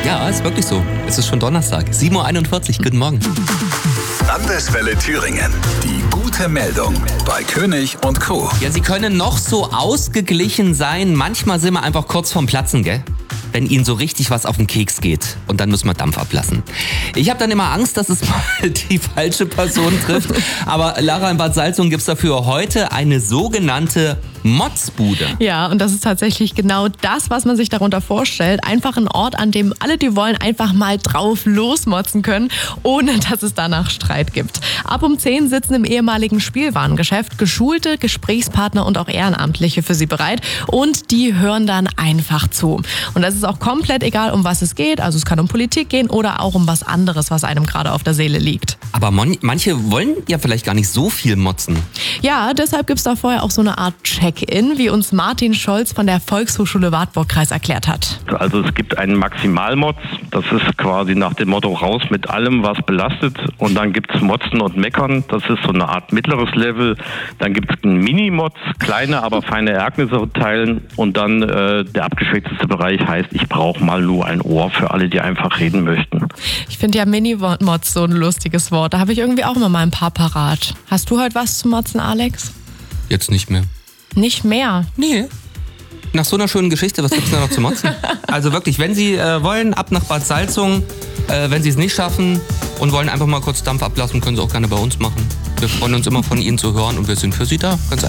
Ja, ist wirklich so. Es ist schon Donnerstag, 7.41 Uhr. Guten Morgen. Landeswelle Thüringen. Die gute Meldung bei König und Co. Ja, sie können noch so ausgeglichen sein. Manchmal sind wir einfach kurz vorm Platzen, gell? Wenn ihnen so richtig was auf den Keks geht. Und dann müssen wir Dampf ablassen. Ich habe dann immer Angst, dass es mal die falsche Person trifft. Aber Lara, in Bad Salzungen gibt es dafür heute eine sogenannte Motzbude. Ja, und das ist tatsächlich genau das, was man sich darunter vorstellt. Einfach ein Ort, an dem alle, die wollen, einfach mal drauf losmotzen können, ohne dass es danach Streit gibt. Ab um 10 sitzen im ehemaligen Spielwarengeschäft geschulte Gesprächspartner und auch Ehrenamtliche für sie bereit. Und die hören dann einfach zu. Und das ist auch komplett egal, um was es geht. Also es kann um Politik gehen oder auch um was anderes, was einem gerade auf der Seele liegt. Aber manche wollen ja vielleicht gar nicht so viel motzen. Ja, deshalb gibt's da vorher auch so eine Art Check-in, wie uns Martin Scholz von der Volkshochschule Wartburg-Kreis erklärt hat. Also es gibt einen Maximalmotz, das ist quasi nach dem Motto raus mit allem, was belastet. Und dann gibt's Motzen und Meckern, das ist so eine Art mittleres Level. Dann gibt's einen Mini-Motz, kleine, aber feine Ereignisse teilen. Und dann der abgeschwächteste Bereich heißt, ich brauche mal nur ein Ohr für alle, die einfach reden möchten. Ich finde ja Mini-Motz so ein lustiges Wort. Da habe ich irgendwie auch immer mal ein paar parat. Hast du heute was zu motzen, Alex? Jetzt nicht mehr. Nicht mehr? Nee. Nach so einer schönen Geschichte, was gibt's da noch zu motzen? Also wirklich, wenn Sie wollen, ab nach Bad Salzungen. Wenn Sie es nicht schaffen und wollen einfach mal kurz Dampf ablassen, können Sie auch gerne bei uns machen. Wir freuen uns immer, von Ihnen zu hören und wir sind für Sie da. Ganz